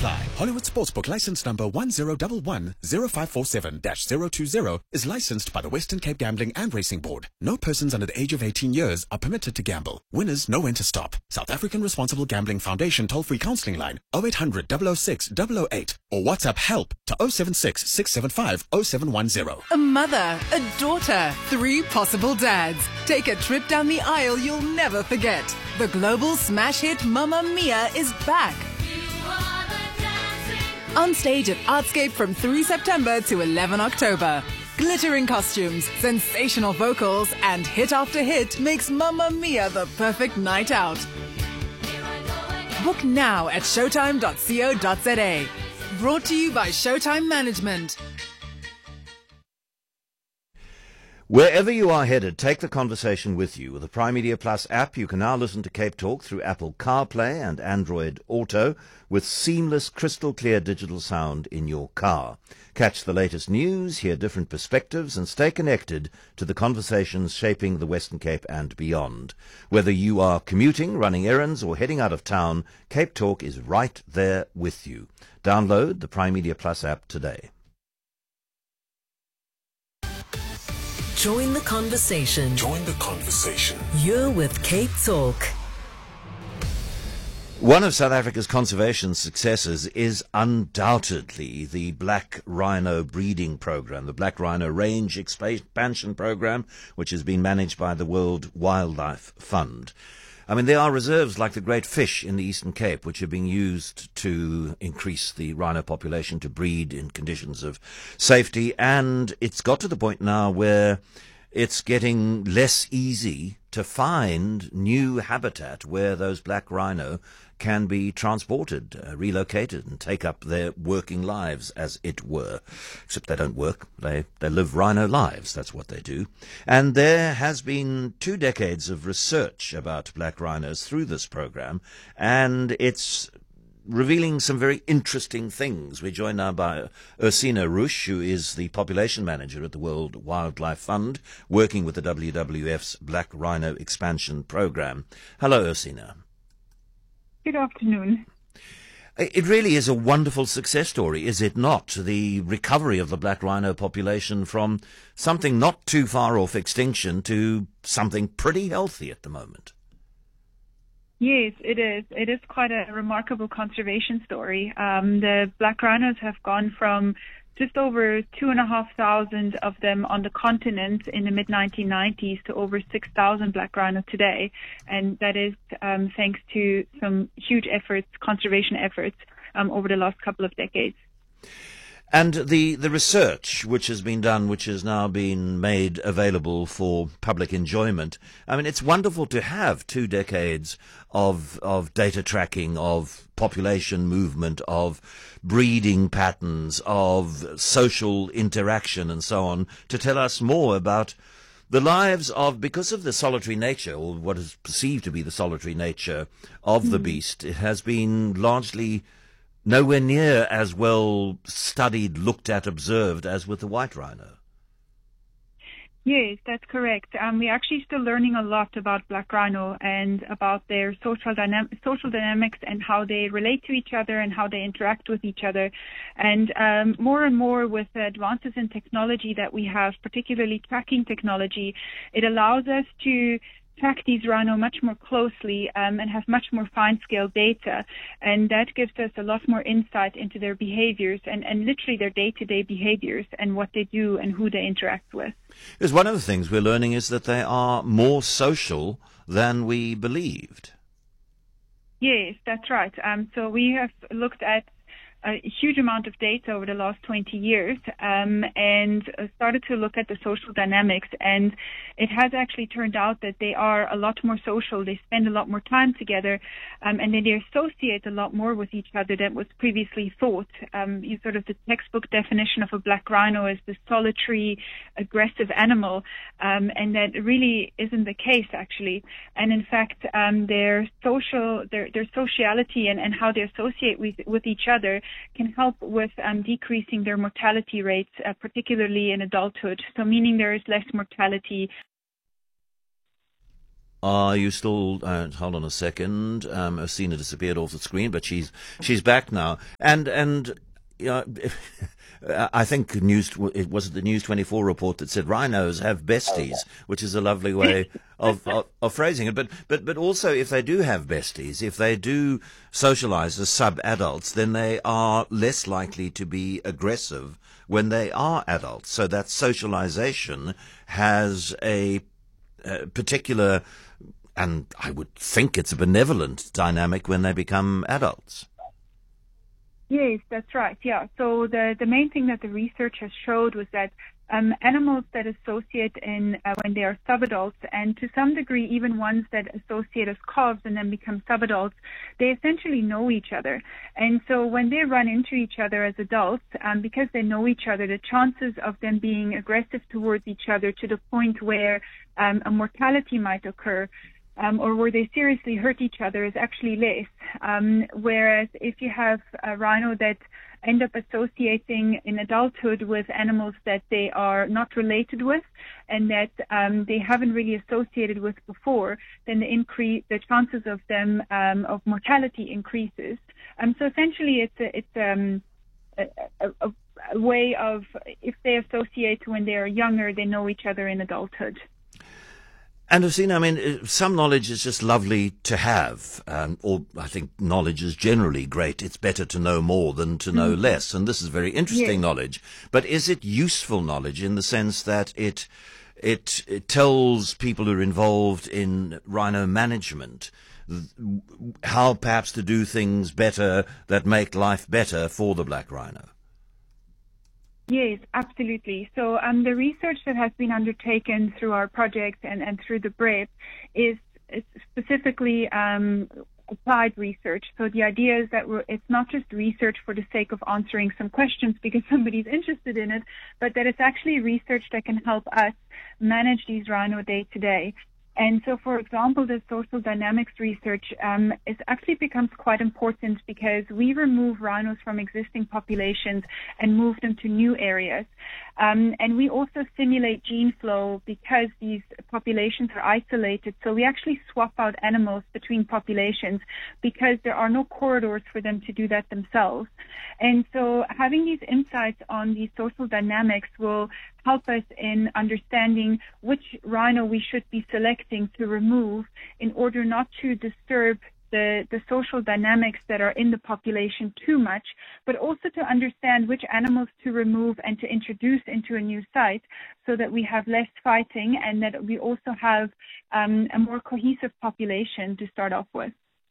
apply. Hollywood Sportsbook license number 10110547-020 is licensed by the Western Cape Gambling and Racing Board. No persons under the age of 18 years are permitted to gamble. Winners know when to stop. South African Responsible Gambling Foundation toll-free counselling line 0800 006 008 or WhatsApp help to 076 675 0710. A mother, a daughter, 3 possible dads. Take a trip down the aisle you'll never forget. The global smash hit Mamma Mia is back. On stage at Artscape from 3 September to 11 October. Glittering costumes, sensational vocals, and hit after hit makes Mamma Mia the perfect night out. Book now at showtime.co.za. Brought to you by Showtime Management. Wherever you are headed, take the conversation with you. With the Prime Media Plus app, you can now listen to Cape Talk through Apple CarPlay and Android Auto with seamless, crystal-clear digital sound in your car. Catch the latest news, hear different perspectives, and stay connected to the conversations shaping the Western Cape and beyond. Whether you are commuting, running errands, or heading out of town, Cape Talk is right there with you. Download the Prime Media Plus app today. Join the conversation. Join the conversation. You're with Cape Talk. One of South Africa's conservation successes is undoubtedly the black rhino breeding program, the Black Rhino Range Expansion Program, which has been managed by the World Wildlife Fund. I mean, there are reserves like the Great Fish in the Eastern Cape, which are being used to increase the rhino population to breed in conditions of safety. And it's got to the point now where it's getting less easy to find new habitat where those black rhino can be transported, relocated, and take up their working lives, as it were. Except they don't work. They live rhino lives. That's what they do. And there has been 2 decades of research about black rhinos through this program, and it's revealing some very interesting things. We're joined now by Ursina Rush, who is the population manager at the World Wildlife Fund, working with the WWF's Black Rhino Expansion Program. Hello, Ursina. Good afternoon. It really is a wonderful success story, is it not? The recovery of the black rhino population from something not too far off extinction to something pretty healthy at the moment. Yes, it is. It is quite a remarkable conservation story. The black rhinos have gone from just over 2,500 of them on the continent in the mid-1990s to over 6,000 black rhinos today. And that is thanks to some huge efforts, conservation efforts, over the last couple of decades. And the research which has been done, which has now been made available for public enjoyment, I mean, it's wonderful to have 2 decades of data tracking, of population movement, of breeding patterns, of social interaction and so on, to tell us more about the lives of, because of the solitary nature, or what is perceived to be the solitary nature of the beast, it has been largely nowhere near as well studied, looked at, observed as with the white rhino. Yes, that's correct. We're actually still learning a lot about black rhino and about their social dynamics and how they relate to each other and how they interact with each other. And more with the advances in technology that we have, particularly tracking technology, it allows us to track these rhino much more closely and have much more fine-scale data, and that gives us a lot more insight into their behaviors and literally their day-to-day behaviors and what they do and who they interact with. Because one of the things we're learning is that they are more social than we believed. Yes, that's right. So we have looked at a huge amount of data over the last 20 years and started to look at the social dynamics, and it has actually turned out that they are a lot more social. They spend a lot more time together, and then they associate a lot more with each other than was previously thought. Sort of the textbook definition of a black rhino is the solitary, aggressive animal, and that really isn't the case, actually. And in fact, their sociality and how they associate with each other can help with decreasing their mortality rates, particularly in adulthood. So meaning there is less mortality. Are you still? Hold on a second. Osina disappeared off the screen, but she's back now. And I think the News 24 report that said rhinos have besties, which is a lovely way of phrasing it. But also, if they do have besties, if they do socialize as sub-adults, then they are less likely to be aggressive when they are adults. So that socialization has a particular, and I would think it's a benevolent dynamic when they become adults. Yes, that's right. Yeah. So the main thing that the research has showed was that animals that associate when they are subadults, and to some degree even ones that associate as calves and then become subadults, they essentially know each other. And so when they run into each other as adults, because they know each other, the chances of them being aggressive towards each other to the point where a mortality might occur, or where they seriously hurt each other, is actually less. Whereas if you have a rhino that end up associating in adulthood with animals that they are not related with and that they haven't really associated with before, then the chances of them of mortality increases. So essentially, it's a way of, if they associate when they are younger, they know each other in adulthood. And Osina, I mean, some knowledge is just lovely to have, or I think knowledge is generally great. It's better to know more than to know less, and this is very interesting knowledge. But is it useful knowledge in the sense that it tells people who are involved in rhino management how perhaps to do things better that make life better for the black rhino? Yes, absolutely. So the research that has been undertaken through our project and through the BREP is specifically applied research. So the idea is that it's not just research for the sake of answering some questions because somebody's interested in it, but that it's actually research that can help us manage these rhino day to day. And so, for example, the social dynamics research actually becomes quite important because we remove rhinos from existing populations and move them to new areas. And we also simulate gene flow because these populations are isolated. So we actually swap out animals between populations because there are no corridors for them to do that themselves. And so having these insights on these social dynamics will help us in understanding which rhino we should be selecting to remove in order not to disturb the social dynamics that are in the population too much, but also to understand which animals to remove and to introduce into a new site so that we have less fighting and that we also have a more cohesive population to start off with.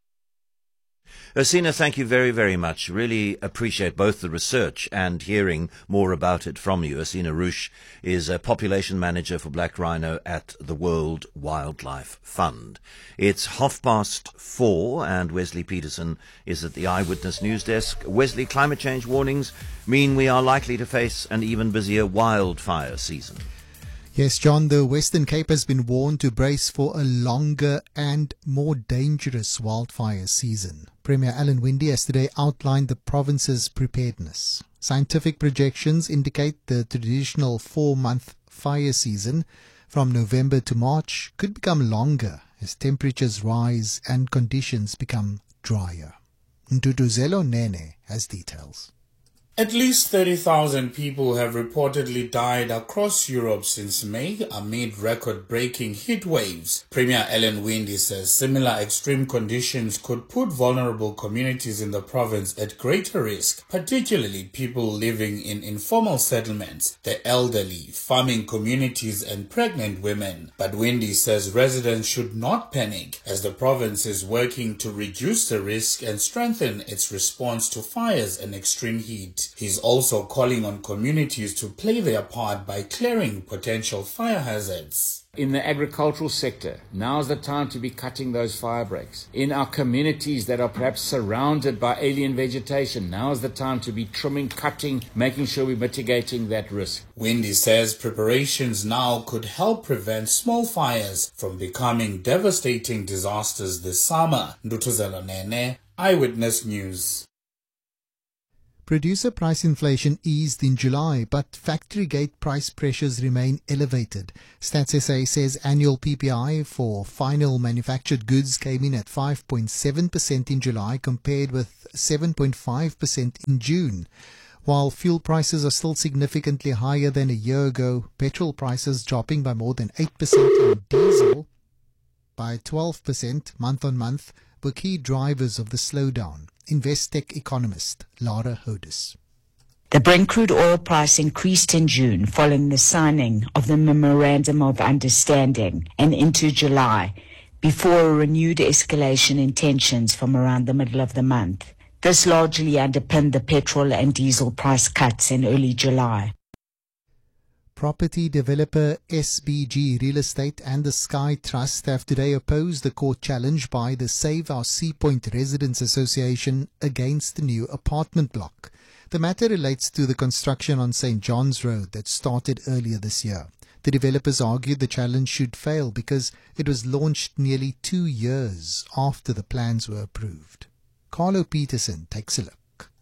Osina, thank you very, very much. Really appreciate both the research and hearing more about it from you. Osina Roos is a population manager for black rhino at the World Wildlife Fund. It's 4:30 and Wesley Peterson is at the Eyewitness News Desk. Wesley, climate change warnings mean we are likely to face an even busier wildfire season. Yes, John, the Western Cape has been warned to brace for a longer and more dangerous wildfire season. Premier Alan Winde yesterday outlined the province's preparedness. Scientific projections indicate the traditional 4-month fire season from November to March could become longer as temperatures rise and conditions become drier. Ntutuzelo Nene has details. At least 30,000 people have reportedly died across Europe since May amid record-breaking heat waves. Premier Alan Winde says similar extreme conditions could put vulnerable communities in the province at greater risk, particularly people living in informal settlements, the elderly, farming communities and pregnant women. But Winde says residents should not panic as the province is working to reduce the risk and strengthen its response to fires and extreme heat. He's also calling on communities to play their part by clearing potential fire hazards. In the agricultural sector, now's the time to be cutting those fire breaks. In our communities that are perhaps surrounded by alien vegetation, now's the time to be trimming, cutting, making sure we're mitigating that risk. Winde says preparations now could help prevent small fires from becoming devastating disasters this summer. Ntutuzelo Nene, Eyewitness News. Producer price inflation eased in July, but factory gate price pressures remain elevated. Stats SA says annual PPI for final manufactured goods came in at 5.7% in July compared with 7.5% in June. While fuel prices are still significantly higher than a year ago, petrol prices dropping by more than 8% and diesel by 12% month on month were key drivers of the slowdown. Investec economist Lara Hodis. The Brent crude oil price increased in June following the signing of the Memorandum of Understanding and into July, before a renewed escalation in tensions from around the middle of the month. This largely underpinned the petrol and diesel price cuts in early July. Property developer SBG Real Estate and the Sky Trust have today opposed the court challenge by the Save Our Sea Point Residents Association against the new apartment block. The matter relates to the construction on St. John's Road that started earlier this year. The developers argued the challenge should fail because it was launched nearly 2 years after the plans were approved. Carlo Peterson takes a look.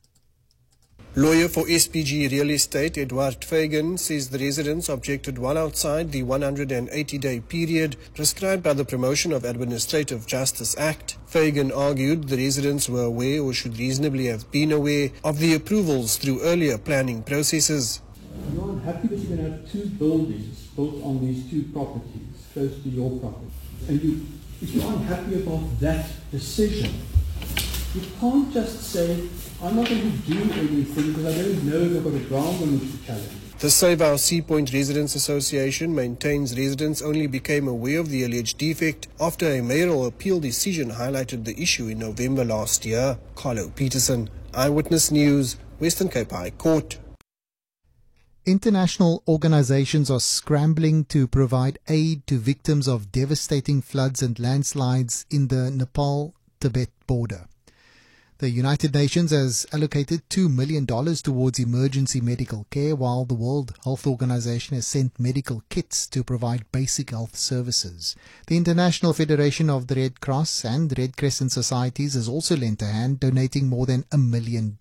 Lawyer for SPG Real Estate, Edward Fagan, says the residents objected while outside the 180-day period prescribed by the Promotion of Administrative Justice Act. Fagan argued the residents were aware or should reasonably have been aware of the approvals through earlier planning processes. You're unhappy that you're going to have two buildings built on these two properties close to your property. And if you're unhappy about that decision, you can't just say, I'm not going to do anything because I don't know if I've got a ground on which to challenge. The Save Our Sea Point Residents Association maintains residents only became aware of the alleged defect after a mayoral appeal decision highlighted the issue in November last year. Carlo Peterson, Eyewitness News, Western Cape High Court. International organizations are scrambling to provide aid to victims of devastating floods and landslides in the Nepal-Tibet border. The United Nations has allocated $2 million towards emergency medical care, while the World Health Organization has sent medical kits to provide basic health services. The International Federation of the Red Cross and Red Crescent Societies has also lent a hand, donating more than $1 million.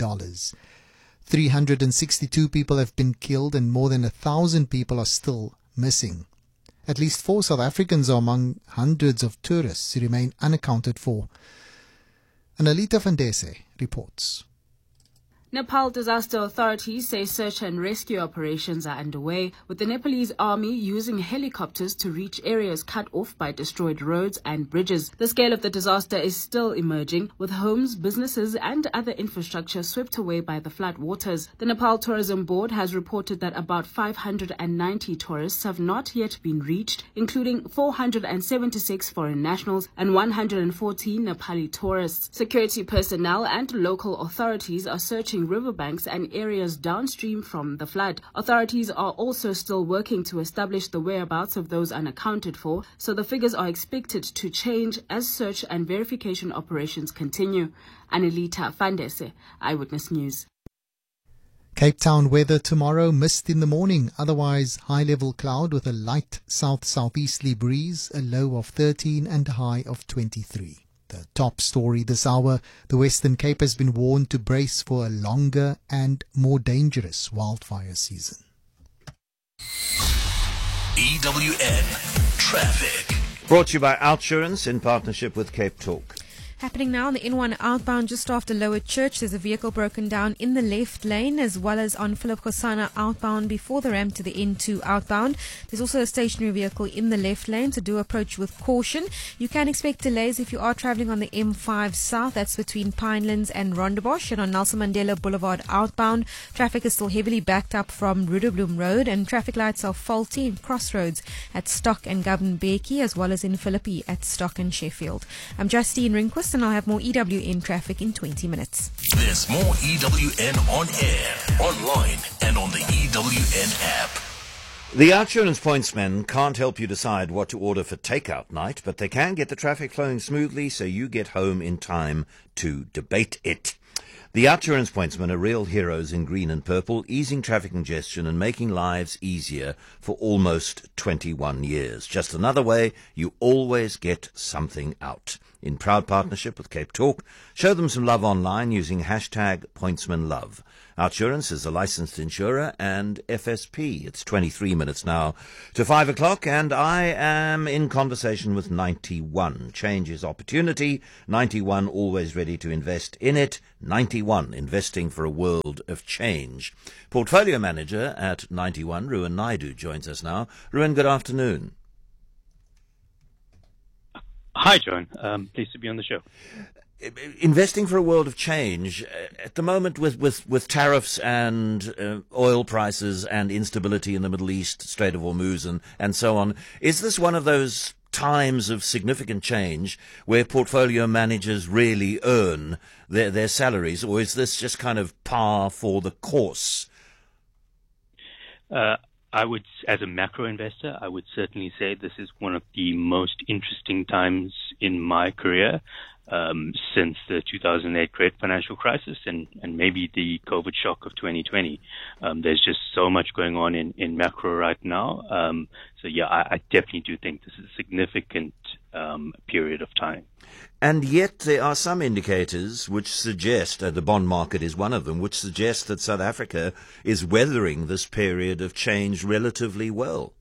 362 people have been killed and more than 1,000 people are still missing. At least 4 South Africans are among hundreds of tourists who remain unaccounted for. Analita Vandese reports. Nepal disaster authorities say search and rescue operations are underway, with the Nepalese army using helicopters to reach areas cut off by destroyed roads and bridges. The scale of the disaster is still emerging, with homes, businesses and other infrastructure swept away by the flood waters. The Nepal Tourism Board has reported that about 590 tourists have not yet been reached, including 476 foreign nationals and 114 Nepali tourists. Security personnel and local authorities are searching riverbanks and areas downstream from the flood. Authorities are also still working to establish the whereabouts of those unaccounted for, so the figures are expected to change as search and verification operations continue. Anelita Fandese, Eyewitness News. Cape Town weather tomorrow, mist in the morning, otherwise high-level cloud with a light south-southeasterly breeze, a low of 13 and a high of 23. The top story this hour, the Western Cape has been warned to brace for a longer and more dangerous wildfire season. EWN Traffic. Brought to you by Outsurance in partnership with Cape Talk. Happening now on the N1 outbound just after Lower Church. There's a vehicle broken down in the left lane, as well as on Philip Kosana outbound before the ramp to the N2 outbound. There's also a stationary vehicle in the left lane, so do approach with caution. You can expect delays if you are travelling on the M5 south. That's between Pinelands and Rondebosch. And on Nelson Mandela Boulevard outbound, traffic is still heavily backed up from Rudebloem Road, and traffic lights are faulty in crossroads at Stock and Govan-Becky, as well as in Philippi at Stock and Sheffield. I'm Justine Rinquist, and I'll have more EWN traffic in 20 minutes. There's more EWN on air, online, and on the EWN app. The Outsurance pointsmen can't help you decide what to order for takeout night, but they can get the traffic flowing smoothly so you get home in time to debate it. The Outsurance pointsmen are real heroes in green and purple, easing traffic congestion and making lives easier for almost 21 years. Just another way you always get something out. In proud partnership with Cape Talk, show them some love online using hashtag #PointsmanLove. Outsurance is a licensed insurer and FSP. It's 23 minutes now to 5 o'clock, and I am in conversation with 91. Change is opportunity. 91 always ready to invest in it. 91 investing for a world of change. Portfolio manager at 91, Ruan Naidu, joins us now. Ruan, good afternoon. Hi, John. Pleased to be on the show. Investing for a world of change at the moment with tariffs and oil prices and instability in the Middle East, Strait of Hormuz and so on. Is this one of those times of significant change where portfolio managers really earn their salaries, or is this just kind of par for the course? I would, as a macro investor, I would certainly say this is one of the most interesting times in my career since the 2008 great financial crisis and maybe the COVID shock of 2020. There's just so much going on in macro right now. So yeah, I definitely do think this is a significant period of time. And yet there are some indicators which suggest, the bond market is one of them, which suggests that South Africa is weathering this period of change relatively well.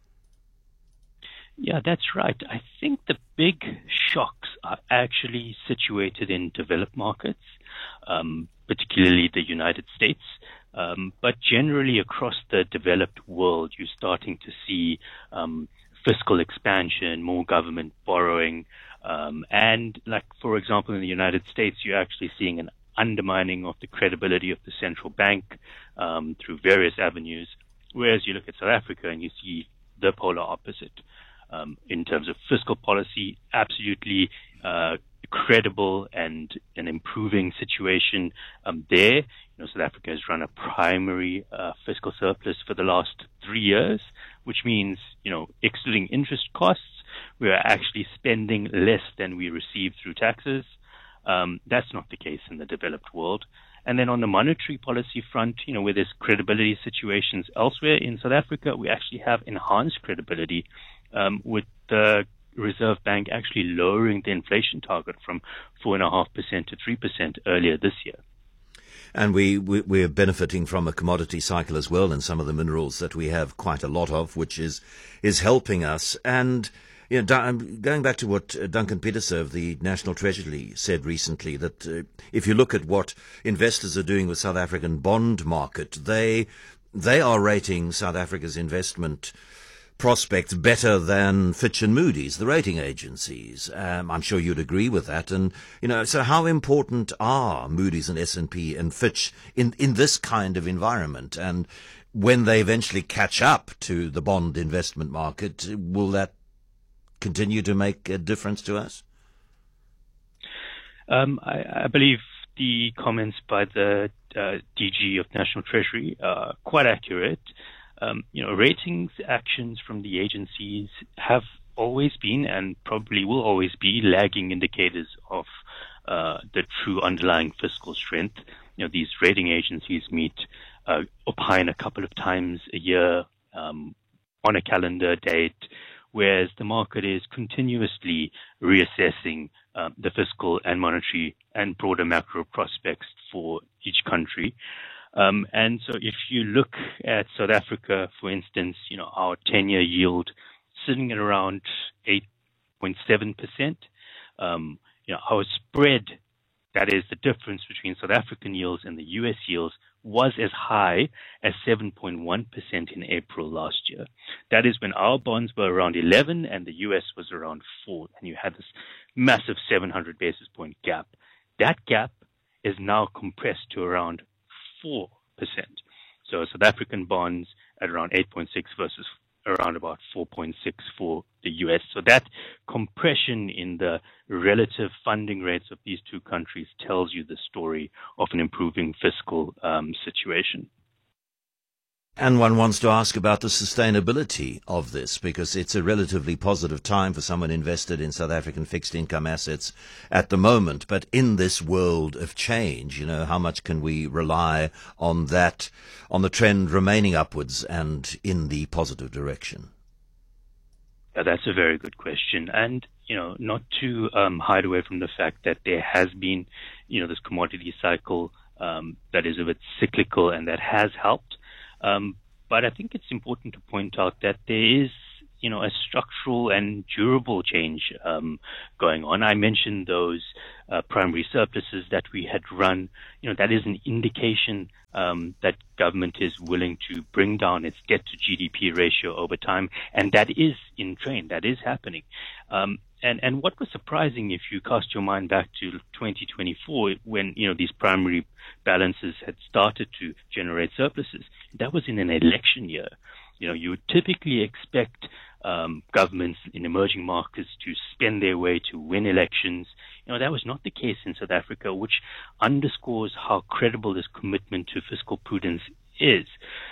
Yeah, that's right. I think the big shocks are actually situated in developed markets, particularly the United States. But generally across the developed world, you're starting to see fiscal expansion, more government borrowing, and like, for example, in the United States, you're actually seeing an undermining of the credibility of the central bank through various avenues, whereas you look at South Africa and you see the polar opposite. In terms of fiscal policy, absolutely credible and an improving situation there. South Africa has run a primary fiscal surplus for the last 3 years, which means, excluding interest costs, we are actually spending less than we receive through taxes. That's not the case in the developed world. And then on the monetary policy front, where there's credibility situations elsewhere, in South Africa, we actually have enhanced credibility with the Reserve Bank actually lowering the inflation target from 4.5% to 3% earlier this year. And we're benefiting from a commodity cycle as well in some of the minerals that we have quite a lot of, which is helping us. And going back to what Duncan Pieterse of the National Treasury said recently, that if you look at what investors are doing with South African bond market, they are rating South Africa's investment prospects better than Fitch and Moody's, the rating agencies. I'm sure you'd agree with that. And, so how important are Moody's and S&P and Fitch in this kind of environment? And when they eventually catch up to the bond investment market, will that continue to make a difference to us? I believe the comments by the DG of National Treasury are quite accurate. Ratings actions from the agencies have always been and probably will always be lagging indicators of the true underlying fiscal strength. These rating agencies meet, opine a couple of times a year on a calendar date, whereas the market is continuously reassessing the fiscal and monetary and broader macro prospects for each country. And so if you look at South Africa, for instance, our 10-year yield sitting at around 8.7%. Our spread, that is the difference between South African yields and the U.S. yields, was as high as 7.1% in April last year. That is when our bonds were around 11 and the U.S. was around 4, and you had this massive 700 basis point gap. That gap is now compressed to around 4%. So South African bonds at around 8.6 versus around about 4.6 for the U.S. So that compression in the relative funding rates of these two countries tells you the story of an improving fiscal situation. And one wants to ask about the sustainability of this, because it's a relatively positive time for someone invested in South African fixed income assets at the moment. But in this world of change, how much can we rely on that, on the trend remaining upwards and in the positive direction? That's a very good question. And, not to hide away from the fact that there has been, this commodity cycle that is a bit cyclical, and that has helped. But I think it's important to point out that there is, a structural and durable change going on. I mentioned those primary surpluses that we had run. That is an indication that government is willing to bring down its debt to GDP ratio over time, and that is in train. That is happening. And what was surprising, if you cast your mind back to 2024, when these primary balances had started to generate surpluses, that was in an election year. You would typically expect governments in emerging markets to spend their way to win elections. That was not the case in South Africa, which underscores how credible this commitment to fiscal prudence is.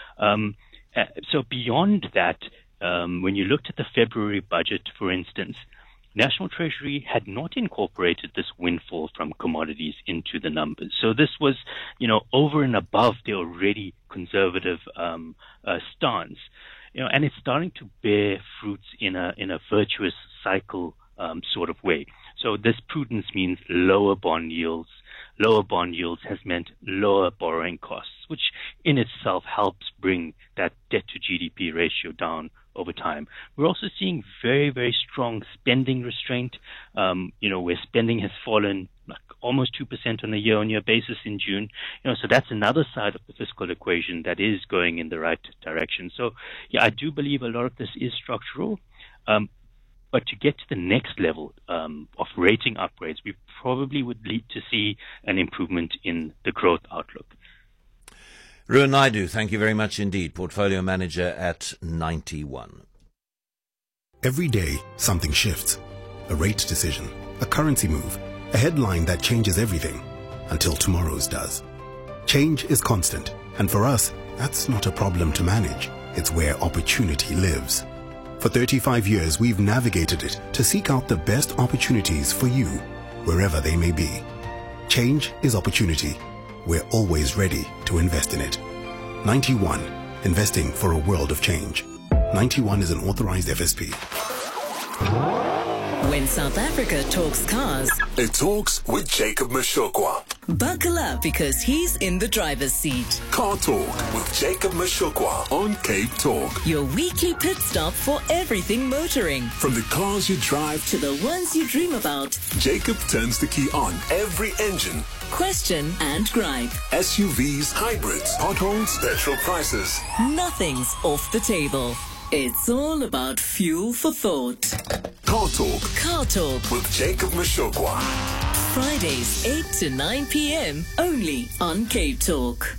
So beyond that, when you looked at the February budget, for instance, National Treasury had not incorporated this windfall from commodities into the numbers. So this was, over and above the already conservative stance. And it's starting to bear fruits in a virtuous cycle sort of way. So this prudence means lower bond yields. Lower bond yields has meant lower borrowing costs, which in itself helps bring that debt to GDP ratio down over time. We're also seeing very, very strong spending restraint, where spending has fallen like almost 2% on a year-on-year basis in June. So that's another side of the fiscal equation that is going in the right direction. So, I do believe a lot of this is structural. But to get to the next level of rating upgrades, we probably would need to see an improvement in the growth outlook. Ruan Naidu, thank you very much indeed. Portfolio manager at 91. Every day, something shifts. A rate decision, a currency move, a headline that changes everything until tomorrow's does. Change is constant, and for us, that's not a problem to manage. It's where opportunity lives. For 35 years, we've navigated it to seek out the best opportunities for you, wherever they may be. Change is opportunity. We're always ready to invest in it. 91. Investing for a world of change. 91 is an authorized FSP. When South Africa talks cars, it talks with Jacob Mashokwa. Buckle up because he's in the driver's seat. Car Talk with Jacob Mashokwa on Cape Talk. Your weekly pit stop for everything motoring. From the cars you drive to the ones you dream about, Jacob turns the key on every engine. Question and gripe. SUVs, hybrids, potholes, petrol prices. Nothing's off the table. It's all about fuel for thought. Car Talk. Car Talk with Jacob Mashokwa. Fridays 8 to 9 p.m. only on Cape Talk.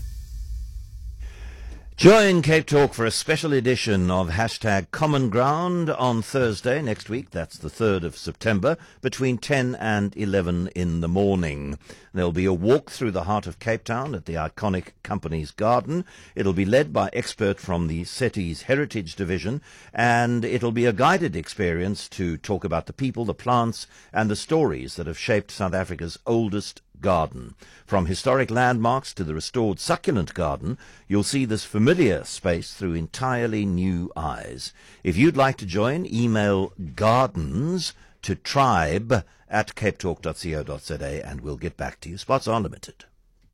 Join Cape Talk for a special edition of #Common Ground on Thursday next week. That's the 3rd of September, between 10 and 11 in the morning. There'll be a walk through the heart of Cape Town at the iconic Company's Garden. It'll be led by expert from the SETI's Heritage Division, and it'll be a guided experience to talk about the people, the plants, and the stories that have shaped South Africa's oldest garden. From historic landmarks to the restored succulent garden, you'll see this familiar space through entirely new eyes. If you'd like to join, email gardens to tribe@capetalk.co.za and we'll get back to you. Spots are limited.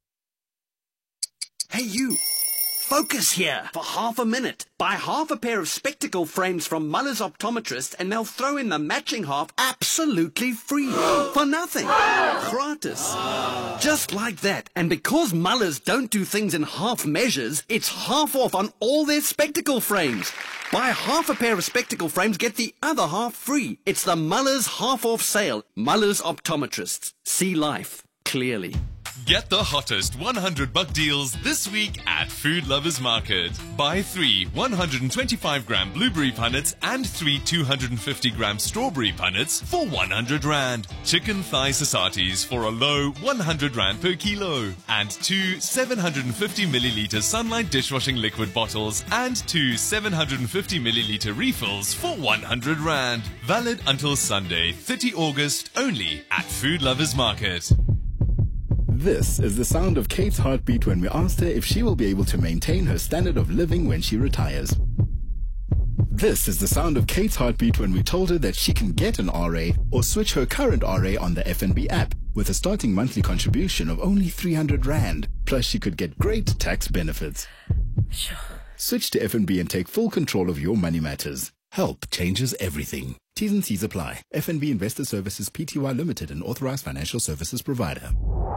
Hey you! Focus here for half a minute. Buy half a pair of spectacle frames from Muller's Optometrist and they'll throw in the matching half absolutely free. For nothing. Gratis. Just like that. And because Muller's don't do things in half measures, it's half off on all their spectacle frames. Buy half a pair of spectacle frames, get the other half free. It's the Muller's half off sale. Muller's Optometrists. See life clearly. Get the hottest 100 buck deals this week at Food Lovers Market. Buy 3 125-gram blueberry punnets and 3 250-gram strawberry punnets for 100 rand. Chicken thigh sasatis for a low 100 rand per kilo. And 2 750 milliliter Sunlight dishwashing liquid bottles and 2 750 milliliter refills for 100 rand. Valid until Sunday, 30 August, only at Food Lovers Market. This is the sound of Kate's heartbeat when we asked her if she will be able to maintain her standard of living when she retires. This is the sound of Kate's heartbeat when we told her that she can get an RA or switch her current RA on the FNB app with a starting monthly contribution of only 300 Rand. Plus she could get great tax benefits. Sure. Switch to FNB and take full control of your money matters. Help changes everything. T's and C's apply. FNB Investor Services Pty Limited, an authorized financial services provider.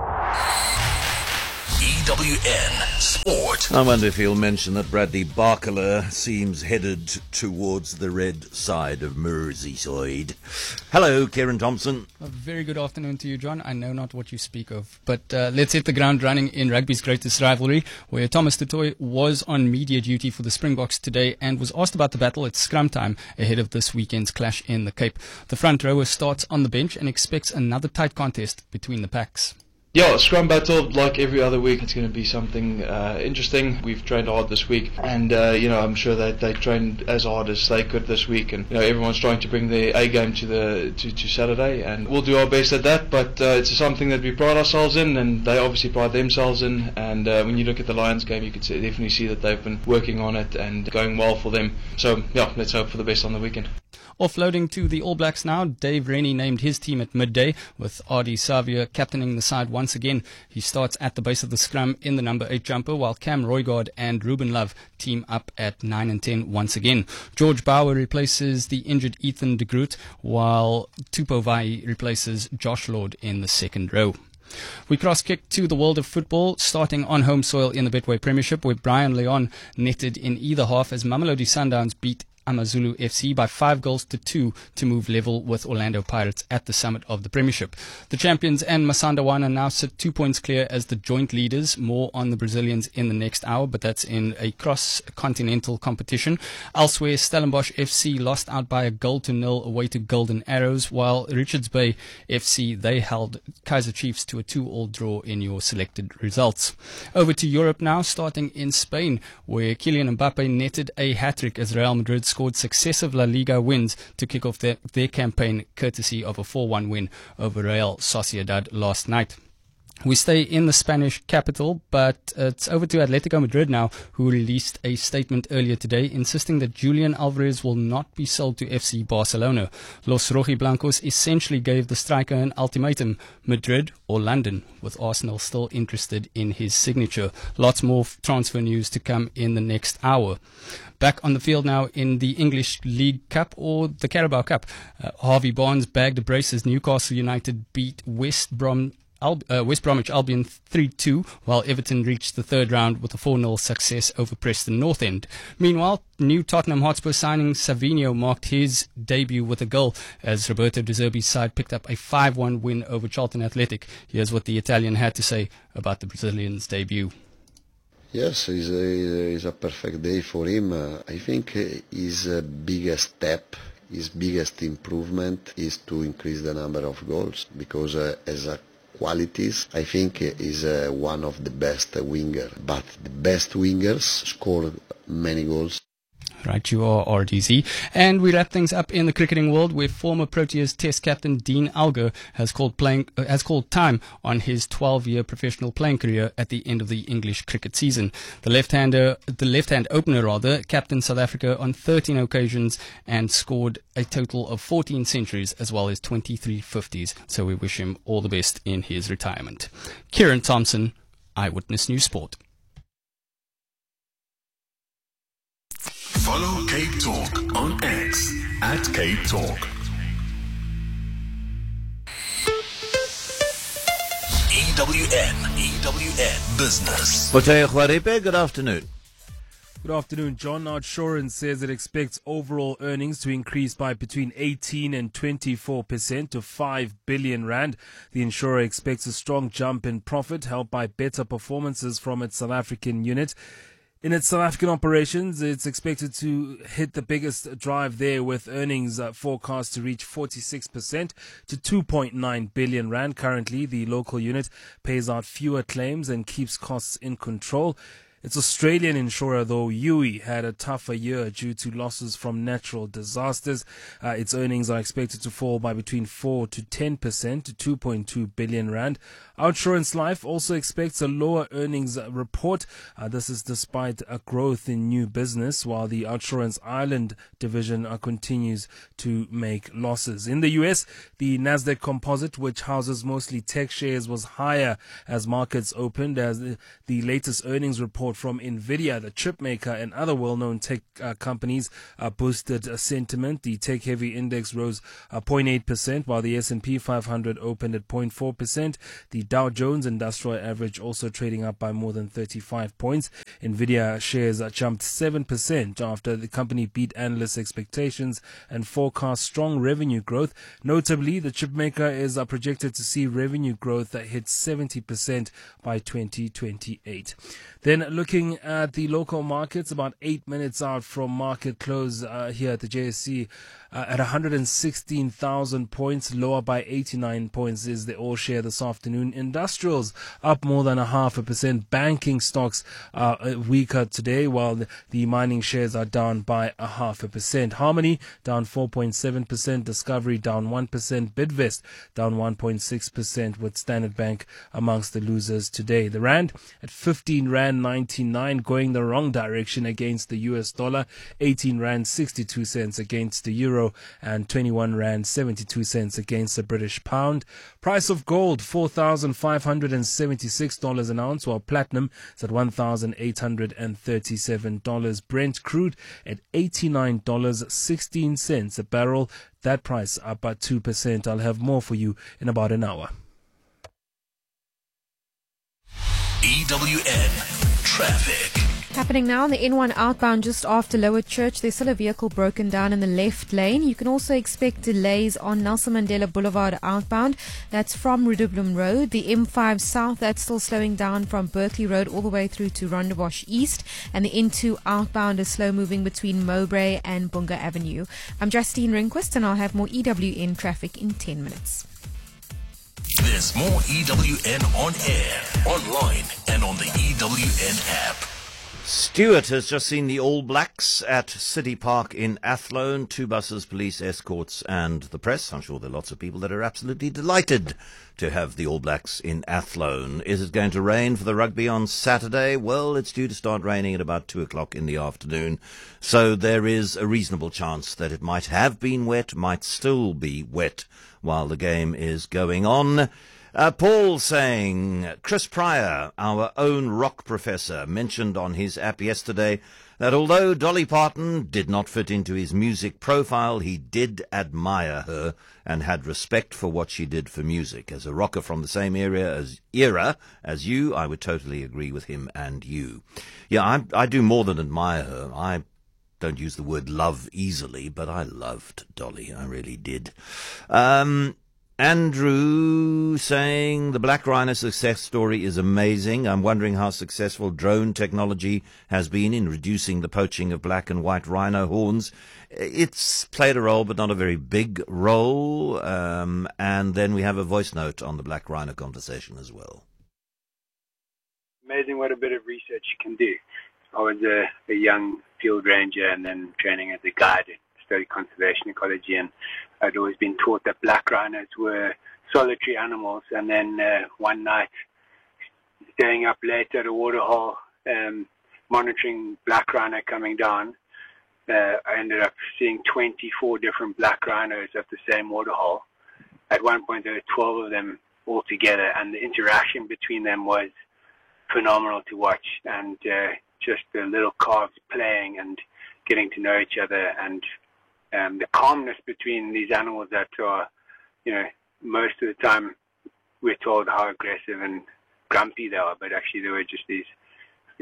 EWN Sport. I wonder if he'll mention that Bradley Barkler seems headed towards the red side of Merseyside. Hello, Kieran Thompson. A very good afternoon to you, John. I know not what you speak of, but let's hit the ground running in rugby's greatest rivalry, where Thomas du Toit was on media duty for the Springboks today and was asked about the battle at scrum time ahead of this weekend's clash in the Cape. The front rower starts on the bench and expects another tight contest between the packs. Yeah, scrum battle, like every other week, it's going to be something interesting. We've trained hard this week, and I'm sure that they trained as hard as they could this week, and everyone's trying to bring their A game to Saturday, and we'll do our best at that. But it's something that we pride ourselves in, and they obviously pride themselves in. And when you look at the Lions game, you can definitely see that they've been working on it and going well for them. So yeah, let's hope for the best on the weekend. Offloading to the All Blacks now, Dave Rennie named his team at midday, with Ardie Savia captaining the side once again. He starts at the base of the scrum in the number 8 jumper, while Cam Roygaard and Ruben Love team up at 9 and 10 once again. George Bauer replaces the injured Ethan de Groot, while Tupou Vaa'i replaces Josh Lord in the second row. We cross-kick to the world of football, starting on home soil in the Betway Premiership, where Brian Leon netted in either half as Mamelodi Sundowns beat AmaZulu FC by 5-2 to move level with Orlando Pirates at the summit of the Premiership. The champions and Masandawana now sit 2 points clear as the joint leaders. More on the Brazilians in the next hour, but that's in a cross-continental competition. Elsewhere, Stellenbosch FC lost out by 1-0 away to Golden Arrows, while Richards Bay FC, they held Kaizer Chiefs to a 2-2 draw in your selected results. Over to Europe now, starting in Spain, where Kylian Mbappe netted a hat-trick as Real Madrid scored successive La Liga wins to kick off their campaign, courtesy of a 4-1 win over Real Sociedad last night. We stay in the Spanish capital, but it's over to Atletico Madrid now, who released a statement earlier today insisting that Julian Alvarez will not be sold to FC Barcelona. Los Rojiblancos essentially gave the striker an ultimatum: Madrid or London, with Arsenal still interested in his signature. Lots more transfer news to come in the next hour. Back on the field now in the English League Cup, or the Carabao Cup. Harvey Barnes bagged a brace as Newcastle United beat West Bromwich Albion 3-2, while Everton reached the third round with a 4-0 success over Preston North End. Meanwhile, new Tottenham Hotspur signing Savinho marked his debut with a goal as Roberto De Zerbi's side picked up a 5-1 win over Charlton Athletic. Here's what the Italian had to say about the Brazilian's debut. Yes, it's a perfect day for him. I think his biggest step, his biggest improvement is to increase the number of goals, because as a qualities, I think is one of the best winger. But the best wingers score many goals. Right, you are RDZ. And we wrap things up in the cricketing world, where former Proteas Test captain Dean Alger has called time on his 12-year professional playing career at the end of the English cricket season. The left-hand opener, captained South Africa on 13 occasions and scored a total of 14 centuries as well as 23 50s. So we wish him all the best in his retirement. Kieran Thompson, Eyewitness News Sport. Follow Cape Talk on X at Cape Talk. EWN Business. Boteo Juarepe, good afternoon. Good afternoon, John. OUTsurance says it expects overall earnings to increase by between 18 and 24% to 5 billion rand. The insurer expects a strong jump in profit, helped by better performances from its South African unit. In its South African operations, it's expected to hit the biggest drive there, with earnings forecast to reach 46% to 2.9 billion rand. Currently, the local unit pays out fewer claims and keeps costs in control. Its Australian insurer, though, Youi, had a tougher year due to losses from natural disasters. Its earnings are expected to fall by between 4 to 10% to 2.2 billion rand. OUTsurance Life also expects a lower earnings report. This is despite a growth in new business, while the OUTsurance Ireland division continues to make losses. In the US, the Nasdaq Composite, which houses mostly tech shares, was higher as markets opened, as the latest earnings report from Nvidia, the chip maker, and other well-known tech companies boosted sentiment. The tech-heavy index rose 0.8%, while the S&P 500 opened at 0.4%. The Dow Jones Industrial Average also trading up by more than 35 points. Nvidia shares jumped 7% after the company beat analysts' expectations and forecast strong revenue growth. Notably, the chip maker is projected to see revenue growth that hits 70% by 2028. Then looking at the local markets, about 8 minutes out from market close here at the JSE, at 116,000 points, lower by 89 points is the all share this afternoon. Industrials up more than 0.5%. Banking stocks are weaker today, while the mining shares are down by 0.5%. Harmony down 4.7%. Discovery down 1%. Bidvest down 1.6%, with Standard Bank amongst the losers today. The rand at 15 rand 99, going the wrong direction against the US dollar. 18 rand 62 cents against the euro, and 21 rand 72 cents against the British pound. Price of gold $4,576 an ounce, while platinum is at $1,837. Brent crude at $89.16 a barrel. That price up by 2%. I'll have more for you in about an hour. EWN Traffic. Happening now on the N1 outbound just after Lower Church. There's still a vehicle broken down in the left lane. You can also expect delays on Nelson Mandela Boulevard outbound. That's from Rudolph Road. The M5 South, that's still slowing down from Berkeley Road all the way through to Rondebosch East. And the N2 outbound is slow moving between Mowbray and Bunga Avenue. I'm Justine Rehnquist, and I'll have more EWN traffic in 10 minutes. There's more EWN on air, online, and on the EWN app. Stuart has just seen the All Blacks at City Park in Athlone. 2 buses, police escorts and the press. I'm sure there are lots of people that are absolutely delighted to have the All Blacks in Athlone. Is it going to rain for the rugby on Saturday? Well, it's due to start raining at about 2 o'clock in the afternoon. So there is a reasonable chance that it might have been wet, might still be wet while the game is going on. Paul saying, Chris Pryor, our own rock professor, mentioned on his app yesterday that although Dolly Parton did not fit into his music profile, he did admire her and had respect for what she did for music. As a rocker from the same era as you, I would totally agree with him and you. Yeah, I do more than admire her. I don't use the word love easily, but I loved Dolly. I really did. Andrew saying the Black Rhino success story is amazing. I'm wondering how successful drone technology has been in reducing the poaching of black and white rhino horns. It's played a role, but not a very big role. And then we have a voice note on the Black Rhino conversation as well. Amazing what a bit of research you can do. I was a young field ranger and then training as a guide and studied conservation ecology, and I'd always been taught that black rhinos were solitary animals. And then one night, staying up late at a waterhole, monitoring black rhino coming down, I ended up seeing 24 different black rhinos at the same waterhole. At one point, there were 12 of them all together, and the interaction between them was phenomenal to watch. And just the little calves playing and getting to know each other, and the calmness between these animals that are, most of the time we're told how aggressive and grumpy they are, but actually they were just these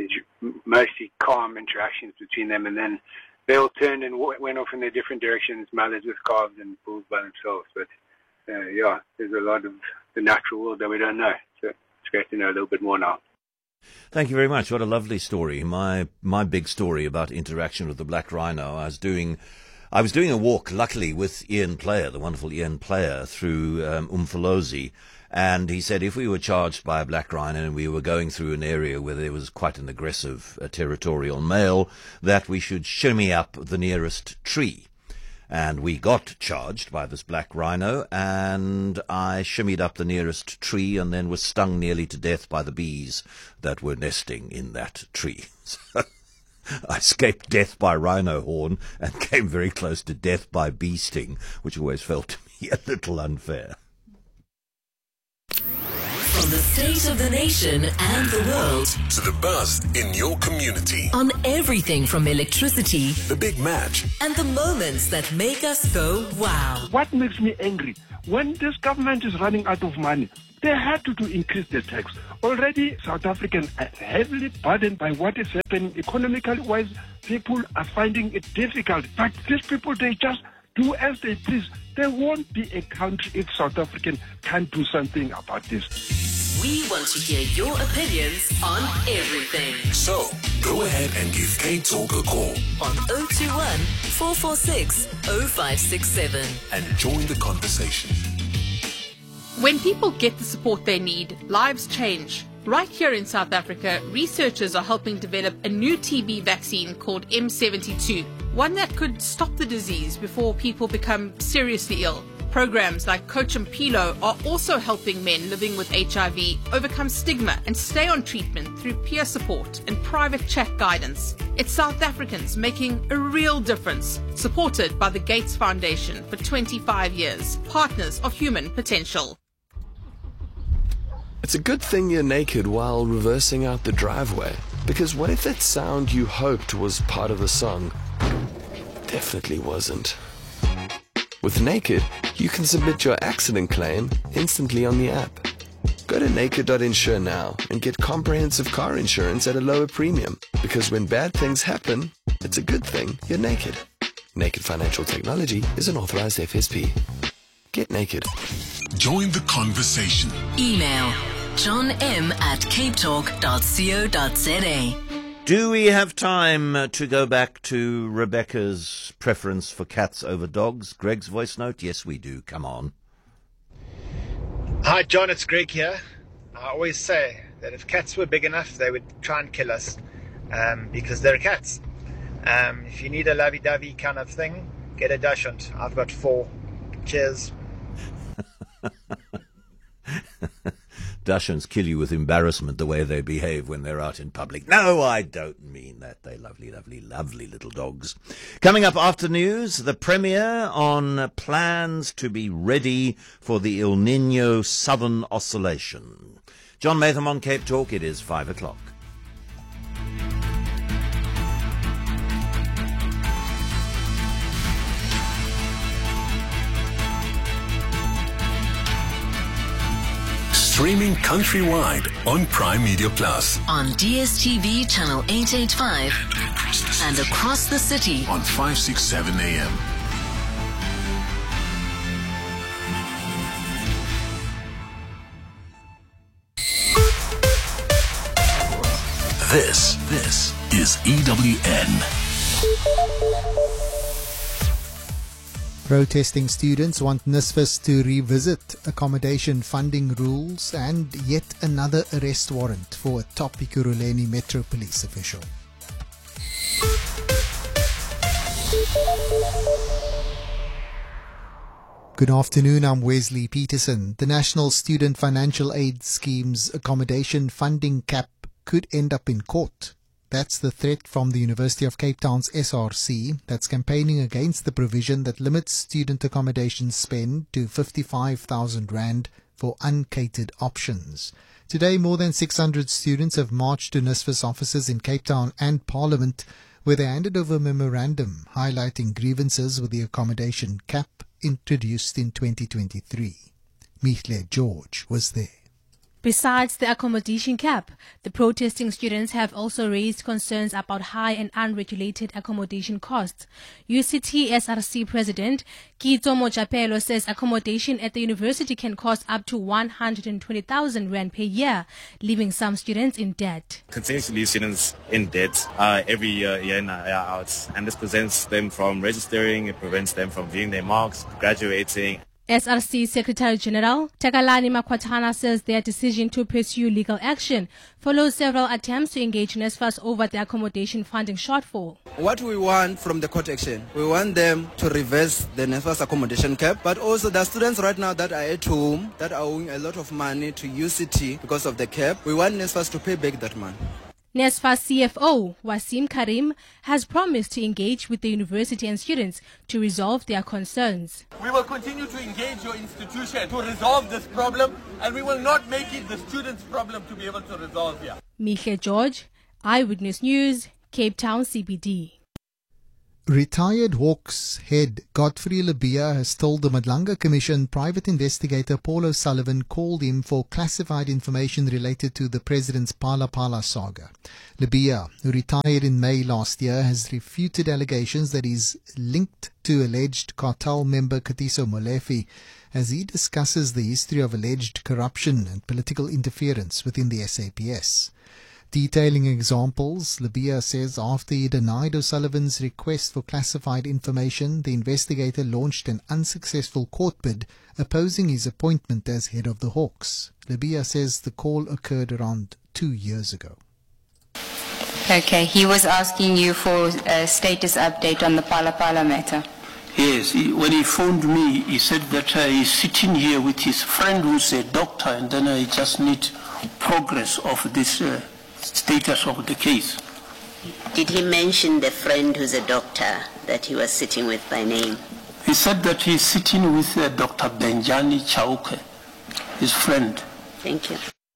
there's mostly calm interactions between them, and then they all turned and went off in their different directions, mothers with calves and bulls by themselves. But there's a lot of the natural world that we don't know, so it's great to know a little bit more now. Thank you very much. What a lovely story. My big story about interaction with the black rhino. I was doing a walk, luckily, with Ian Player, the wonderful Ian Player, through Umfolozi. And he said if we were charged by a black rhino and we were going through an area where there was quite an aggressive territorial male, that we should shimmy up the nearest tree. And we got charged by this black rhino, and I shimmied up the nearest tree and then was stung nearly to death by the bees that were nesting in that tree. So I escaped death by rhino horn and came very close to death by bee sting, which always felt to me a little unfair. From the state of the nation and the world to the buzz in your community. On everything from electricity, The Big Match, and the moments that make us go wow. What makes me angry? When this government is running out of money, they had to increase the tax. Already, South Africans are heavily burdened by what is happening economically wise. People are finding it difficult. But these people, they just do as they please. There won't be a country if South Africans can't do something about this. We want to hear your opinions on everything. So, go ahead and give K-Talk a call on 021 446 0567 and join the conversation. When people get the support they need, lives change. Right here in South Africa, researchers are helping develop a new TB vaccine called M72, one that could stop the disease before people become seriously ill. Programs like Coach and Pilo are also helping men living with HIV overcome stigma and stay on treatment through peer support and private chat guidance. It's South Africans making a real difference, supported by the Gates Foundation for 25 years, partners of human potential. It's a good thing you're naked while reversing out the driveway, because what if that sound you hoped was part of the song definitely wasn't? With Naked, you can submit your accident claim instantly on the app. Go to naked.insure now and get comprehensive car insurance at a lower premium, because when bad things happen, it's a good thing you're naked. Naked Financial Technology is an authorized FSP. Get naked. Join the conversation. Email johnm@capetalk.co.za. Do we have time to go back to Rebecca's preference for cats over dogs? Greg's voice note? Yes, we do. Come on. Hi, John. It's Greg here. I always say that if cats were big enough, they would try and kill us because they're cats. If you need a lovey-dovey kind of thing, get a Dachshund. I've got 4. Cheers. Dachshunds kill you with embarrassment the way they behave when they're out in public. No, I don't mean that. They're lovely, lovely, lovely little dogs. Coming up after news, the Premier on plans to be ready for the El Niño Southern Oscillation. John Maytham on Cape Talk. It is 5 o'clock. Streaming countrywide on Prime Media Plus. On DSTV channel 885 and across the city on 567 AM. This is EWN. Protesting students want NSFAS to revisit accommodation funding rules and yet another arrest warrant for a top Ekurhuleni Metro Police official. Good afternoon, I'm Wesley Peterson. The National Student Financial Aid Scheme's accommodation funding cap could end up in court. That's the threat from the University of Cape Town's SRC that's campaigning against the provision that limits student accommodation spend to 55,000 Rand for uncatered options. Today, more than 600 students have marched to NSFAS offices in Cape Town and Parliament, where they handed over a memorandum highlighting grievances with the accommodation cap introduced in 2023. Mithle George was there. Besides the accommodation cap, the protesting students have also raised concerns about high and unregulated accommodation costs. UCT SRC President Kitso Mojapelo says accommodation at the university can cost up to 120,000 rand per year, leaving some students in debt. Continue to leave students in debt every year in, year out, and this prevents them from registering, it prevents them from viewing their marks, graduating. SRC Secretary General Takalani Makwatana says their decision to pursue legal action follows several attempts to engage NSFAS over the accommodation funding shortfall. What we want from the court action, we want them to reverse the NSFAS accommodation cap, but also the students right now that are at home that are owing a lot of money to UCT because of the cap. We want NSFAS to pay back that money. NSFAS CFO Wasim Karim has promised to engage with the university and students to resolve their concerns. We will continue to engage your institution to resolve this problem, and we will not make it the students' problem to be able to resolve here. Mihle George, Eyewitness News, Cape Town CBD. Retired Hawks head Godfrey Labia has told the Madlanga Commission private investigator Paul O'Sullivan called him for classified information related to the president's Phala Phala saga. Labia, who retired in May last year, has refuted allegations that he's linked to alleged cartel member Katiso Molefe as he discusses the history of alleged corruption and political interference within the SAPS. Detailing examples, Labia says after he denied O'Sullivan's request for classified information, the investigator launched an unsuccessful court bid opposing his appointment as head of the Hawks. Labia says the call occurred around 2 years ago. Okay, he was asking you for a status update on the Phala Phala matter. Yes, when he phoned me, he said that he's sitting here with his friend who's a doctor, and then I just need progress of this status of the case. Did he mention the friend who's a doctor that he was sitting with by name? He said that he's sitting with Dr. Benjani Chauke, his friend. Thank you.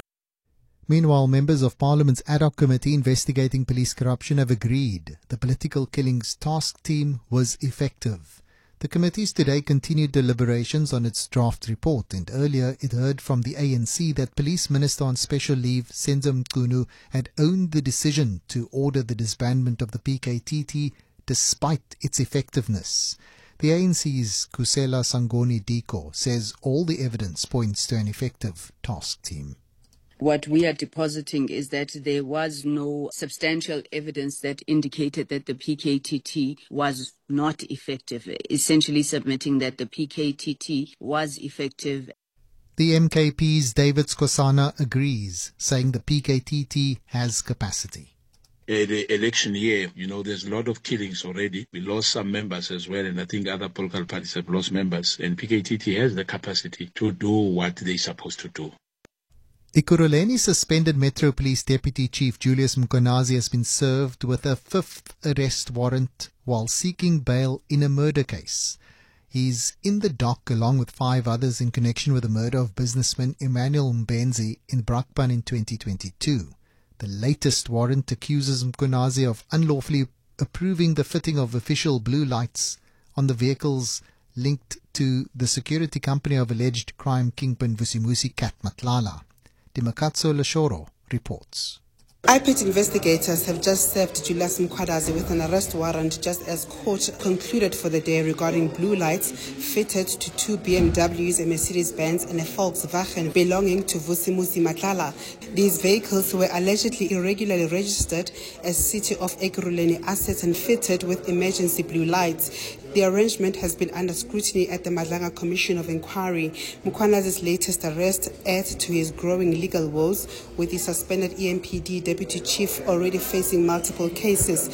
Meanwhile, members of Parliament's ad hoc committee investigating police corruption have agreed the political killings task team was effective. The committees today continued deliberations on its draft report, and earlier it heard from the ANC that Police Minister on special leave, Senzo Mchunu, had owned the decision to order the disbandment of the PKTT despite its effectiveness. The ANC's Kusela Sangoni Diko says all the evidence points to an effective task team. What we are depositing is that there was no substantial evidence that indicated that the PKTT was not effective, essentially submitting that the PKTT was effective. The MKP's David Skosana agrees, saying the PKTT has capacity. The election year, there's a lot of killings already. We lost some members as well, and I think other political parties have lost members. And PKTT has the capacity to do what they're supposed to do. Ekurhuleni suspended Metro Police Deputy Chief Julius Mkhwanazi has been served with a 5th arrest warrant while seeking bail in a murder case. He's in the dock along with 5 others in connection with the murder of businessman Emmanuel Mbenzi in Brakpan in 2022. The latest warrant accuses Mkhwanazi of unlawfully approving the fitting of official blue lights on the vehicles linked to the security company of alleged crime kingpin Vusimusi Kat Matlala. Dimakatso Lashoro reports. IPIT investigators have just served Julius Mkhwanazi with an arrest warrant just as court concluded for the day regarding blue lights fitted to 2 BMWs, a Mercedes-Benz and a Volkswagen belonging to Vusimusi Matlala. These vehicles were allegedly irregularly registered as City of Ekurhuleni assets and fitted with emergency blue lights. The arrangement has been under scrutiny at the Madlanga Commission of Inquiry. Mkhwanazi's latest arrest adds to his growing legal woes, with the suspended EMPD Deputy Chief already facing multiple cases.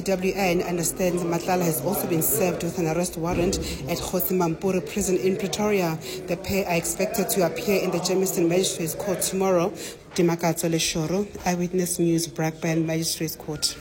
EWN understands Matlala has also been served with an arrest warrant at Kgosi Mampuru Prison in Pretoria. The pair are expected to appear in the Germiston Magistrates Court tomorrow. Dimakatso Leshoro, Eyewitness News, Brakpan Magistrates Court.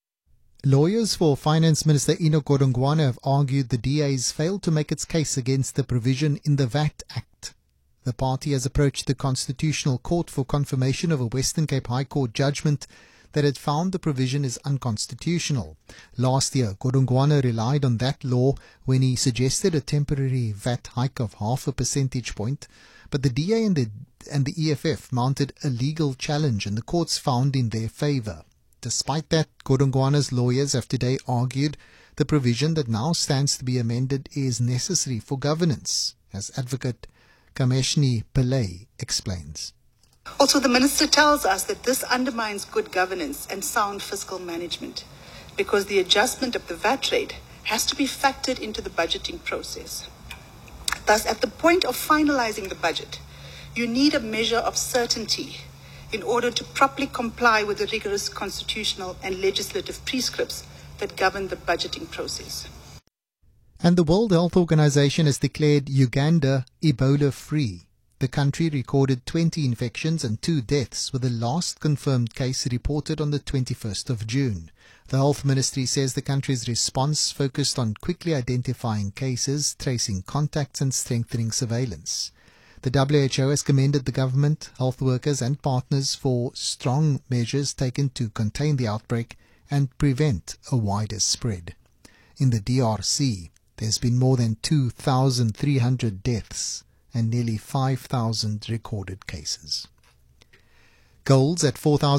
Lawyers for Finance Minister Enoch Godongwana have argued the DA's failed to make its case against the provision in the VAT Act. The party has approached the Constitutional Court for confirmation of a Western Cape High Court judgment that had found the provision is unconstitutional. Last year, Godongwana relied on that law when he suggested a temporary VAT hike of 0.5 percentage point, but the DA and the and the EFF mounted a legal challenge, and the courts found in their favour. Despite that, Godongwana's lawyers have today argued the provision that now stands to be amended is necessary for governance, as Advocate Kameshni Pillay explains. Also, the Minister tells us that this undermines good governance and sound fiscal management because the adjustment of the VAT rate has to be factored into the budgeting process. Thus, at the point of finalizing the budget, you need a measure of certainty in order to properly comply with the rigorous constitutional and legislative prescripts that govern the budgeting process. And the World Health Organization has declared Uganda Ebola-free. The country recorded 20 infections and 2 deaths, with the last confirmed case reported on the 21st of June. The Health Ministry says the country's response focused on quickly identifying cases, tracing contacts and strengthening surveillance. The WHO has commended the government, health workers and partners for strong measures taken to contain the outbreak and prevent a wider spread. In the DRC, there's been more than 2,300 deaths and nearly 5,000 recorded cases. Gold's at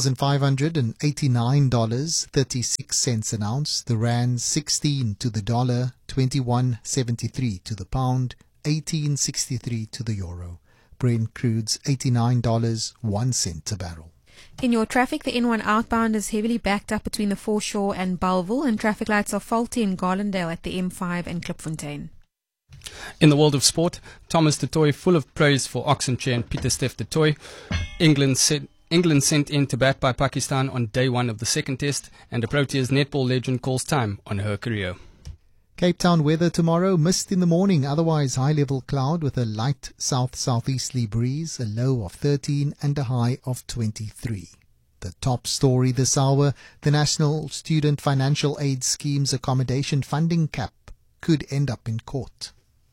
$4,589.36 an ounce. The rand 16 to the dollar, 21.73 to the pound, 18.63 to the euro. Brent crude's $89.01 a barrel. In your traffic, the N1 outbound is heavily backed up between the foreshore and Bellville, and traffic lights are faulty in Garlandale at the M5 and Klipfontein. In the world of sport, Thomas du Toit full of praise for Oxenchair and Pieter-Steph du Toit. England sent in to bat by Pakistan on day 1 of the second test, and a Proteas netball legend calls time on her career. Cape Town weather tomorrow, mist in the morning, otherwise high-level cloud with a light south-southeasterly breeze, a low of 13 and a high of 23. The top story this hour, the National Student Financial Aid Scheme's accommodation funding cap could end up in court.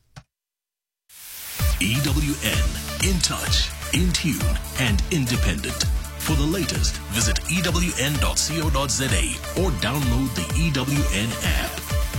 EWN, in touch, in tune and independent. For the latest, visit ewn.co.za or download the EWN app.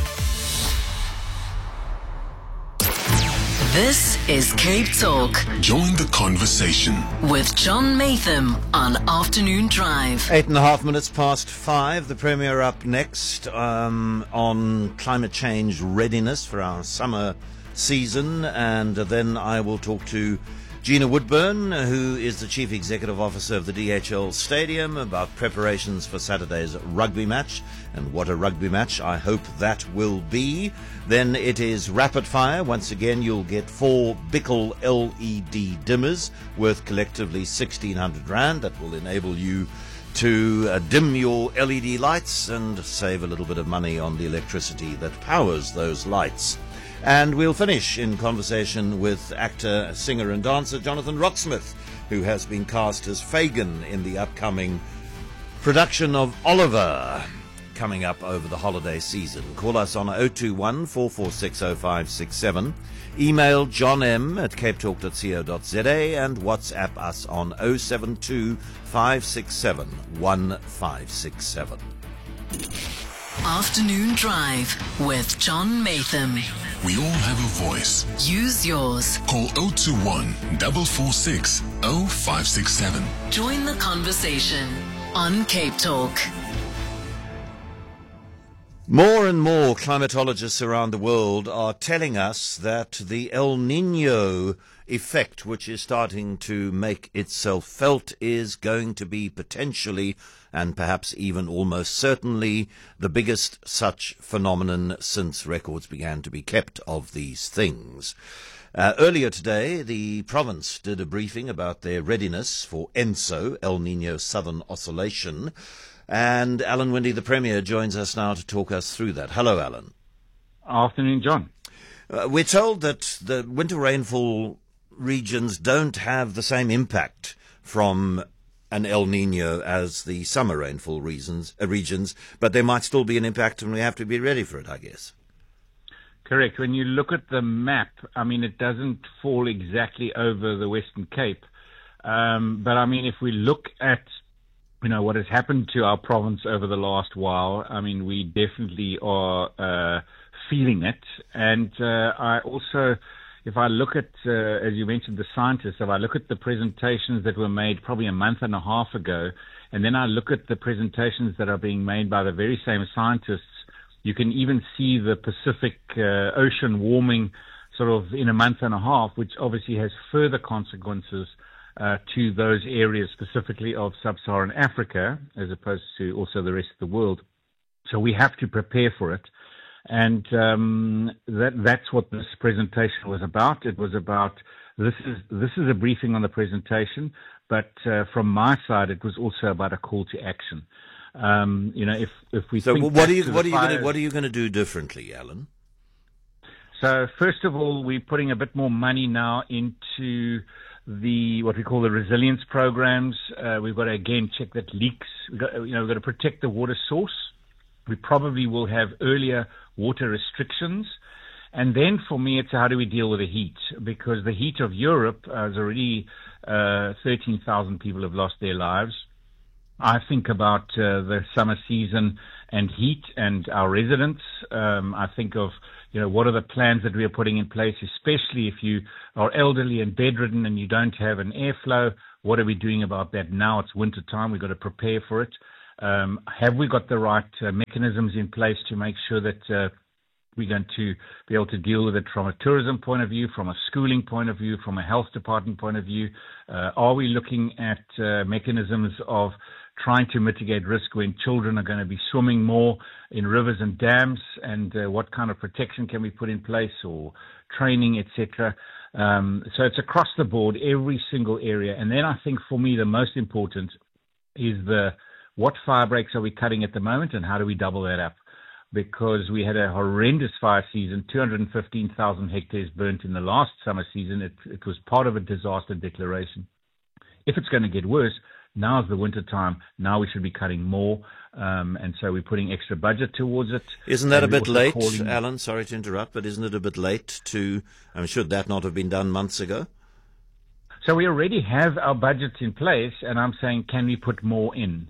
This is Cape Talk. Join the conversation with John Matham on Afternoon Drive. 8.5 minutes past 5. The Premier up next on climate change readiness for our summer season. And then I will talk to Gina Woodburn, who is the Chief Executive Officer of the DHL Stadium, about preparations for Saturday's rugby match, and what a rugby match I hope that will be. Then it is rapid fire. Once again, you'll get 4 Bickel LED dimmers worth collectively 1,600 Rand. That will enable you to dim your LED lights and save a little bit of money on the electricity that powers those lights. And we'll finish in conversation with actor, singer and dancer Jonathan Rocksmith, who has been cast as Fagin in the upcoming production of Oliver, coming up over the holiday season. Call us on 021 446 0567, email johnm@capetalk.co.za and WhatsApp us on 072 567 1567. Afternoon Drive with John Matham. We all have a voice. Use yours. Call 021 446 0567. Join the conversation on Cape Talk. More and more climatologists around the world are telling us that the El Niño effect, which is starting to make itself felt, is going to be potentially, and perhaps even almost certainly, the biggest such phenomenon since records began to be kept of these things. Earlier today, the province did a briefing about their readiness for ENSO, El Niño Southern Oscillation, and Alan Winde, the Premier, joins us now to talk us through that. Hello, Alan. Afternoon, John. We're told that the winter rainfall regions don't have the same impact from an El Niño as the summer rainfall regions, but there might still be an impact, and we have to be ready for it, I guess. Correct. When you look at the map, I mean, it doesn't fall exactly over the Western Cape. But I mean, if we look at, what has happened to our province over the last while, I mean, we definitely are feeling it. And I also, if I look at, as you mentioned, the scientists, if I look at the presentations that were made probably a month and a half ago, and then I look at the presentations that are being made by the very same scientists, you can even see the Pacific Ocean warming sort of in a month and a half, which obviously has further consequences to those areas, specifically of sub-Saharan Africa, as opposed to also the rest of the world. So we have to prepare for it. And that's what this presentation was about. It was about, this is a briefing on the presentation, but from my side, it was also about a call to action. If we so think what are you going to do differently, Alan? So first of all, we're putting a bit more money now into what we call the resilience programs. We've got to again check that leaks. We've got to protect the water source. We probably will have earlier water restrictions. And then for me, it's how do we deal with the heat? Because the heat of Europe is already 13,000 people have lost their lives. I think about the summer season and heat and our residents. I think of, what are the plans that we are putting in place, especially if you are elderly and bedridden and you don't have an airflow. What are we doing about that now? It's winter time. We've got to prepare for it. Have we got the right mechanisms in place to make sure that we're going to be able to deal with it from a tourism point of view, from a schooling point of view, from a health department point of view? Are we looking at mechanisms of trying to mitigate risk when children are going to be swimming more in rivers and dams, and what kind of protection can we put in place, or training, etc.? So it's across the board, every single area. And then I think for me the most important is what fire breaks are we cutting at the moment, and how do we double that up? Because we had a horrendous fire season, 215,000 hectares burnt in the last summer season. It was part of a disaster declaration. If it's going to get worse, now's the winter time. Now we should be cutting more, and so we're putting extra budget towards it. Isn't that a bit late, Alan? Sorry to interrupt, but isn't it a bit late should that not have been done months ago? So we already have our budgets in place, and I'm saying, can we put more in?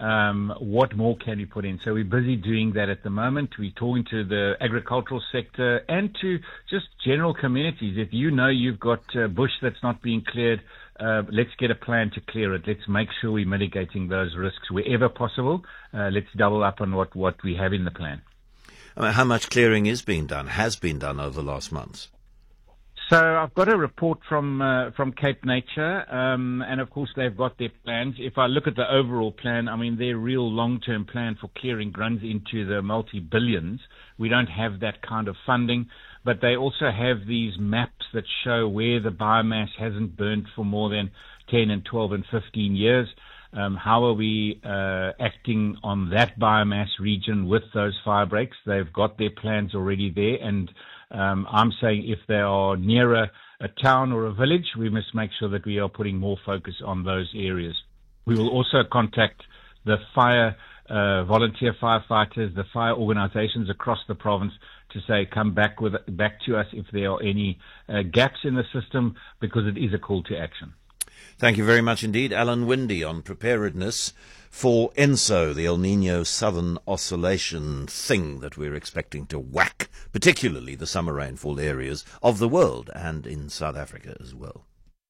What more can we put in? So we're busy doing that at the moment. We're talking to the agricultural sector and to just general communities. If you've got bush that's not being cleared, let's get a plan to clear it. Let's make sure we're mitigating those risks wherever possible. Let's double up on what we have in the plan. How much clearing has been done over the last months? So I've got a report from Cape Nature, and of course they've got their plans. If I look at the overall plan, their real long-term plan for clearing runs into the multi-billions. We don't have that kind of funding, but they also have these maps that show where the biomass hasn't burnt for more than 10 and 12 and 15 years. How are we acting on that biomass region with those fire breaks? They've got their plans already there, and I'm saying if they are nearer a town or a village, we must make sure that we are putting more focus on those areas. We will also contact the fire volunteer firefighters, the fire organizations across the province to say, come back to us if there are any gaps in the system, because it is a call to action. Thank you very much indeed. Alan Winde on preparedness for ENSO, the El Niño Southern Oscillation thing that we're expecting to whack, particularly the summer rainfall areas of the world and in South Africa as well.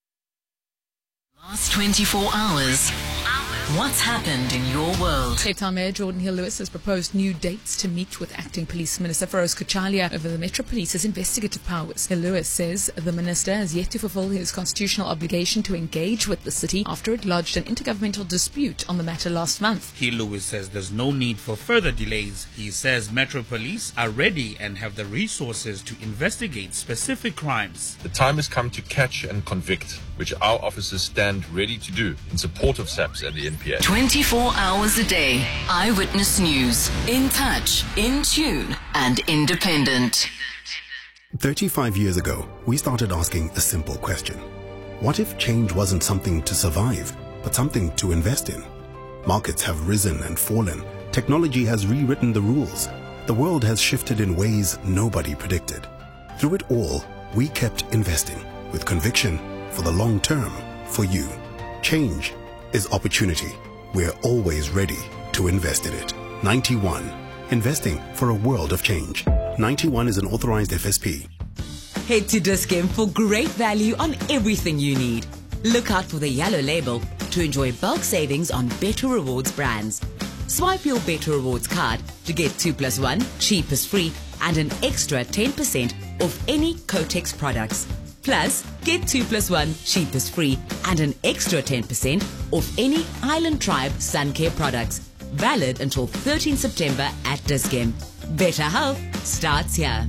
Last 24 hours. What's happened in your world? Cape Town Mayor Jordan Hill-Lewis has proposed new dates to meet with Acting Police Minister Feroz Kochalia over the Metro Police's investigative powers. Hill-Lewis says the minister has yet to fulfill his constitutional obligation to engage with the city after it lodged an intergovernmental dispute on the matter last month. Hill-Lewis says there's no need for further delays. He says Metro Police are ready and have the resources to investigate specific crimes. The time has come to catch and convict, which our officers stand ready to do in support of SAPS and the NPA. 24 hours a day. Eyewitness News. In touch, in tune, and independent. 35 years ago, we started asking a simple question. What if change wasn't something to survive, but something to invest in? Markets have risen and fallen. Technology has rewritten the rules. The world has shifted in ways nobody predicted. Through it all, we kept investing with conviction for the long term, for you. Change is opportunity. We're always ready to invest in it. 91. Investing for a world of change. 91 is an authorized FSP. Head to Dis-Chem for great value on everything you need. Look out for the yellow label to enjoy bulk savings on Better Rewards brands. Swipe your Better Rewards card to get 2+1 cheap is free and an extra 10% off any Kotex products. Plus, get 2+1 cheap is free and an extra 10% off any Island Tribe Sun Care products. Valid until 13 September at Dis-Chem. Better health starts here.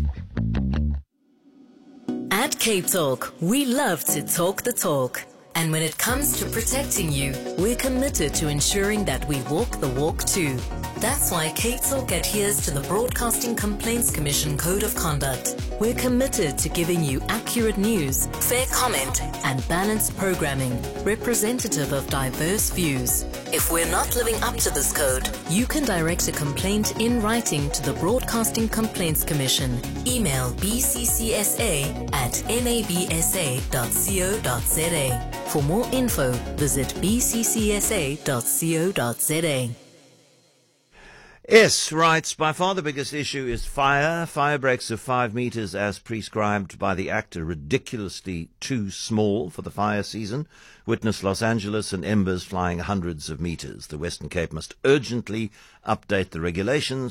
At Cape Talk, we love to talk the talk. And when it comes to protecting you, we're committed to ensuring that we walk the walk too. That's why Cape Talk adheres to the Broadcasting Complaints Commission Code of Conduct. We're committed to giving you accurate news, fair comment, and balanced programming, representative of diverse views. If we're not living up to this code, you can direct a complaint in writing to the Broadcasting Complaints Commission. Email bccsa@nabsa.co.za. For more info, visit bccsa.co.za. S writes, by far the biggest issue is fire. Fire breaks of 5 meters as prescribed by the Act are ridiculously too small for the fire season. Witness Los Angeles and embers flying hundreds of meters. The Western Cape must urgently update the regulations